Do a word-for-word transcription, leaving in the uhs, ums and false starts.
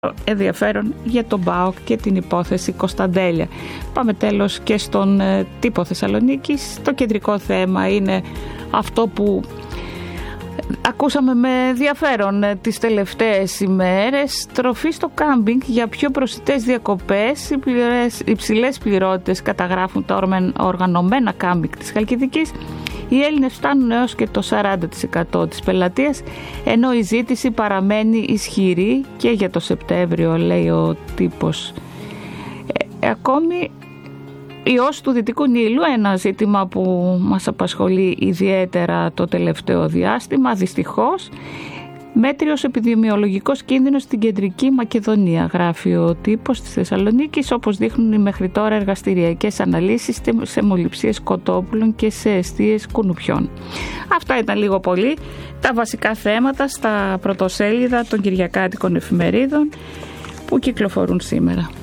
ενδιαφέρον για τον ΠΑΟΚ και την υπόθεση Κωνσταντέλια. Πάμε τέλος και στον ε, τύπο Θεσσαλονίκης. Το κεντρικό θέμα είναι αυτό που ακούσαμε με ενδιαφέρον ε, τις τελευταίες ημέρες. Τροφή στο κάμπινγκ για πιο προσιτές διακοπές. Οι υψηλές πληρότητες καταγράφουν τα οργανωμένα κάμπινγκ της Χαλκιδικής. Οι Έλληνες φτάνουν έως και το σαράντα τοις εκατό της πελατείας, ενώ η ζήτηση παραμένει ισχυρή και για το Σεπτέμβριο, λέει ο τύπος. Ε, ακόμη η ос του Δυτικού Νείλου, ένα ζήτημα που μας απασχολεί ιδιαίτερα το τελευταίο διάστημα, δυστυχώς. Μέτριος επιδημιολογικός κίνδυνος στην Κεντρική Μακεδονία, γράφει ο τύπος της Θεσσαλονίκης, όπως δείχνουν οι μέχρι τώρα εργαστηριακές αναλύσεις σε μολυψίες κοτόπουλων και σε εστίες κουνουπιών. Αυτά ήταν λίγο πολύ τα βασικά θέματα στα πρωτοσέλιδα των κυριακάτικων εφημερίδων που κυκλοφορούν σήμερα.